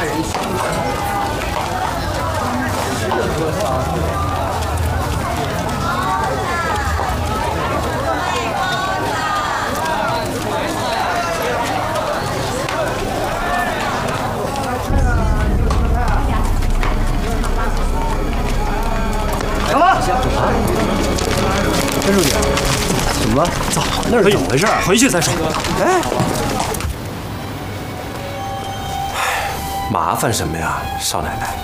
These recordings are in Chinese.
陈书记，怎么了？走，那是怎么回事？回去再说。哎， 麻烦什么呀，少奶奶？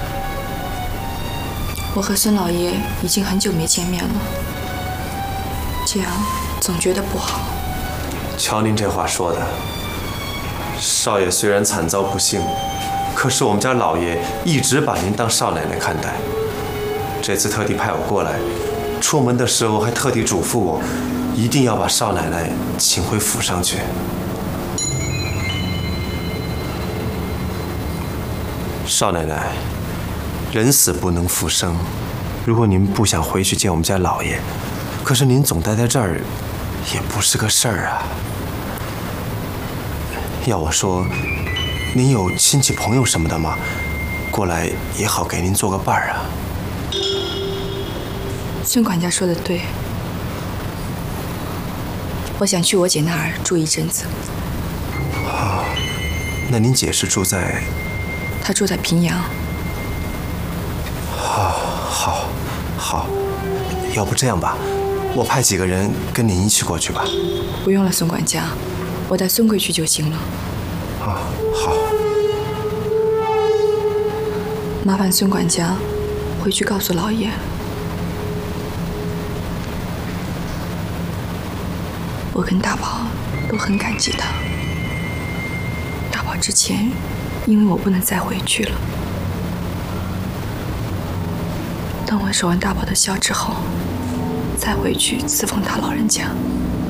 我和孙老爷已经很久没见面了，这样总觉得不好。 瞧您这话说的，少爷虽然惨遭不幸，可是我们家老爷一直把您当少奶奶看待。这次特地派我过来，出门的时候还特地嘱咐我，一定要把少奶奶请回府上去。少奶奶，人死不能复生。如果您不想回去见我们家老爷，可是您总待在这儿，也不是个事儿啊。要我说，您有亲戚朋友什么的吗？过来也好给您做个伴儿啊。 孙管家说的对，我想去我姐那儿住一阵子。 啊，那您姐是住在？ 她住在平阳。 好，要不这样吧，我派几个人跟您一起过去吧。 不用了，孙管家，我带孙贵去就行了。 啊，好。 麻烦孙管家回去告诉老爷，我跟大宝都很感激他。大宝之前因为我不能再回去了，等我守完大宝的孝之后，再回去侍奉他老人家。